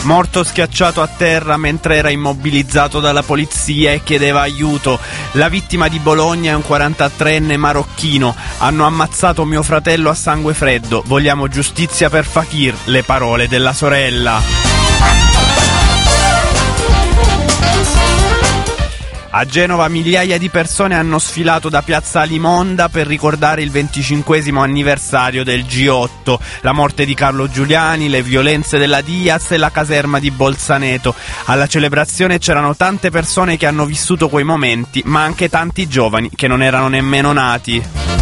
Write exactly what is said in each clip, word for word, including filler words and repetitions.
morto schiacciato a terra mentre era immobilizzato dalla polizia e chiedeva aiuto. La vittima di Bologna è un quarantatreenne marocchino. Hanno ammazzato mio fratello a sangue freddo. Vogliamo giustizia per Fakir. Le parole della sorella. A Genova migliaia di persone hanno sfilato da Piazza Alimonda per ricordare il venticinquesimo anniversario del G otto, la morte di Carlo Giuliani, le violenze della Diaz e la caserma di Bolzaneto. Alla celebrazione c'erano tante persone che hanno vissuto quei momenti, ma anche tanti giovani che non erano nemmeno nati.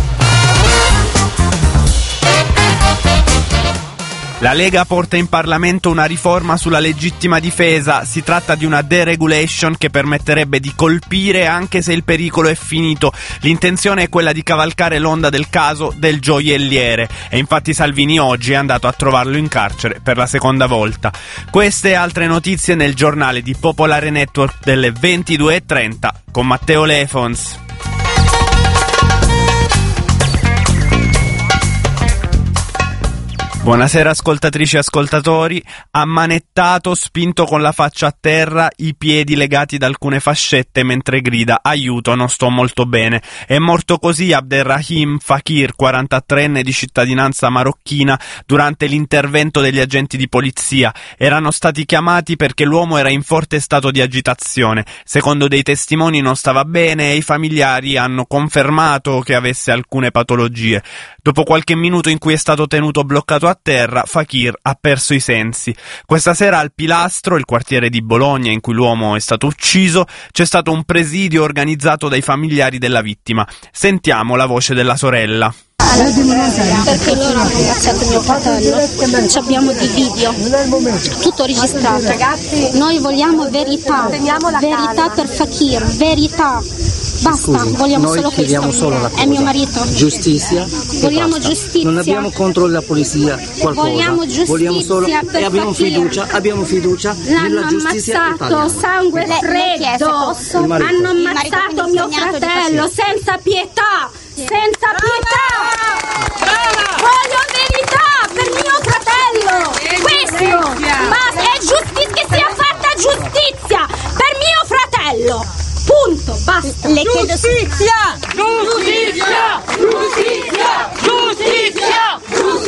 La Lega porta in Parlamento una riforma sulla legittima difesa. Si tratta di una deregulation che permetterebbe di colpire anche se il pericolo è finito. L'intenzione è quella di cavalcare l'onda del caso del gioielliere e infatti Salvini oggi è andato a trovarlo in carcere per la seconda volta. Queste e altre notizie nel giornale di Popolare Network delle ventidue e trenta con Matteo Lefons. Buonasera ascoltatrici e ascoltatori. Ammanettato, spinto con la faccia a terra, i piedi legati da alcune fascette mentre grida aiuto, non sto molto bene. È morto così Abderrahim Fakir, quarantatreenne di cittadinanza marocchina, durante l'intervento degli agenti di polizia. Erano stati chiamati perché l'uomo era in forte stato di agitazione. Secondo dei testimoni non stava bene e i familiari hanno confermato che avesse alcune patologie. Dopo qualche minuto in cui è stato tenuto bloccato a terra, Fakir ha perso i sensi. Questa sera al Pilastro, il quartiere di Bologna in cui l'uomo è stato ucciso, c'è stato un presidio organizzato dai familiari della vittima. Sentiamo la voce della sorella. Perché loro hanno ammazzato mio fratello, ci abbiamo di video, tutto registrato. Noi vogliamo verità, verità per Fakir, verità. Basta, Scusi, vogliamo noi solo chiediamo questo. Solo la cosa. È mio marito. Giustizia. Vogliamo basta. giustizia. Non abbiamo contro la polizia qualcosa. Vogliamo giustizia. Vogliamo solo per e abbiamo Fakir. fiducia, abbiamo fiducia L'hanno nella giustizia ammazzato, italiana. sangue freddo. Hanno ammazzato mio fratello senza pietà, senza pietà. Voglio verità per mio fratello. Questo. Ma è giustizia, che sia fatta giustizia per mio fratello. Punto, basta. Le chiedo Giustizia! Giustizia! Giustizia! Giustizia!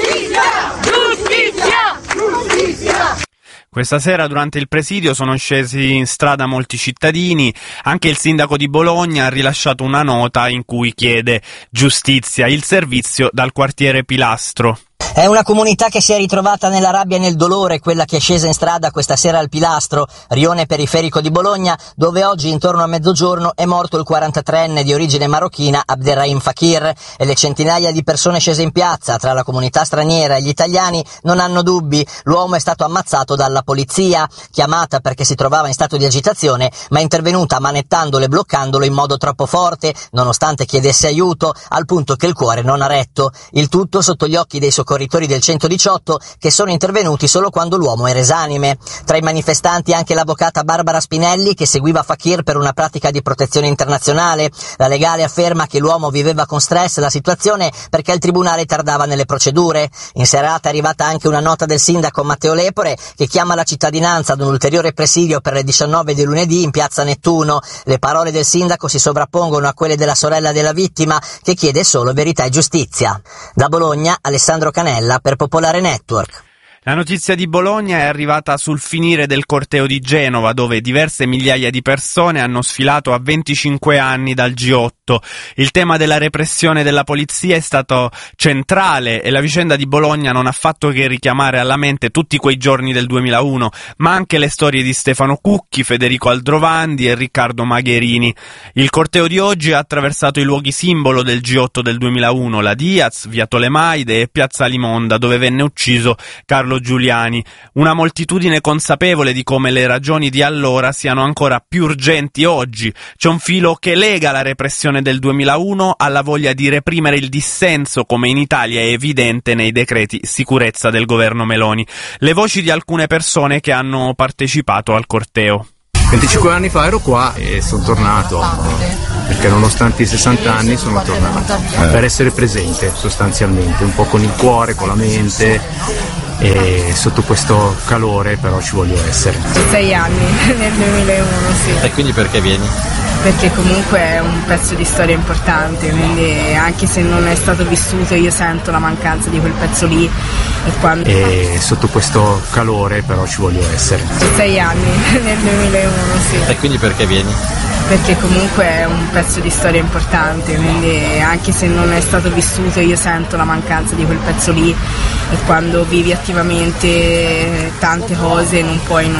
Giustizia! Giustizia! Questa sera durante il presidio sono scesi in strada molti cittadini, anche il sindaco di Bologna ha rilasciato una nota in cui chiede giustizia, il servizio dal quartiere Pilastro. È una comunità che si è ritrovata nella rabbia e nel dolore, quella che è scesa in strada questa sera al Pilastro, rione periferico di Bologna, dove oggi intorno a mezzogiorno è morto il quarantatreenne di origine marocchina Abderrahim Fakir, e le centinaia di persone scese in piazza tra la comunità straniera e gli italiani non hanno dubbi. L'uomo è stato ammazzato dalla polizia, chiamata perché si trovava in stato di agitazione, ma è intervenuta manettandolo e bloccandolo in modo troppo forte, nonostante chiedesse aiuto, al punto che il cuore non ha retto. Il tutto sotto gli occhi dei soccorritori del centodiciotto, che sono intervenuti solo quando l'uomo era esanime. Tra i manifestanti anche l'avvocata Barbara Spinelli, che seguiva Fakir per una pratica di protezione internazionale. La legale afferma che l'uomo viveva con stress la situazione perché il tribunale tardava nelle procedure. In serata è arrivata anche una nota del sindaco Matteo Lepore, che chiama la cittadinanza ad un ulteriore presidio per le diciannove di lunedì in piazza Nettuno. Le parole del sindaco si sovrappongono a quelle della sorella della vittima, che chiede solo verità e giustizia. Da Bologna, Alessandro Canella per Popolare Network. La notizia di Bologna è arrivata sul finire del corteo di Genova, dove diverse migliaia di persone hanno sfilato a venticinque anni dal G otto. Il tema della repressione della polizia è stato centrale e la vicenda di Bologna non ha fatto che richiamare alla mente tutti quei giorni del duemilauno, ma anche le storie di Stefano Cucchi, Federico Aldrovandi e Riccardo Magherini. Il corteo di oggi ha attraversato i luoghi simbolo del G otto del duemilauno, la Diaz, via Tolemaide e piazza Alimonda, dove venne ucciso Carlo Giuliani. Una moltitudine consapevole di come le ragioni di allora siano ancora più urgenti oggi. C'è un filo che lega la repressione del duemilauno alla voglia di reprimere il dissenso, come in Italia è evidente nei decreti sicurezza del governo Meloni. Le voci di alcune persone che hanno partecipato al corteo. venticinque anni fa ero qua e sono tornato, perché nonostante i sessanta anni sono tornato per essere presente sostanzialmente, un po' con il cuore, con la mente, e sotto questo calore però ci voglio essere. Sei anni, nel duemilauno, sì. E quindi perché vieni? Perché comunque è un pezzo di storia importante, quindi anche se non è stato vissuto io sento la mancanza di quel pezzo lì e quando... E sotto questo calore però ci voglio essere. Sei anni, nel duemilauno, sì. E quindi perché vieni? Perché comunque è un pezzo di storia importante, quindi anche se non è stato vissuto io sento la mancanza di quel pezzo lì e quando vivi attivamente tante cose non puoi non